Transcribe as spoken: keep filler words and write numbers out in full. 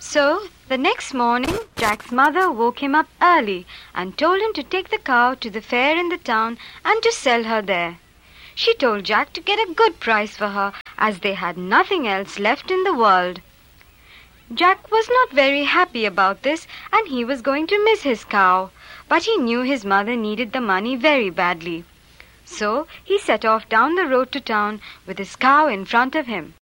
So, the next morning, Jack's mother woke him up early and told him to take the cow to the fair in the town and to sell her there. She told Jack to get a good price for her, as they had nothing else left in the world. Jack was not very happy about this, and he was going to miss his cow, but he knew his mother needed the money very badly. So he set off down the road to town with his cow in front of him.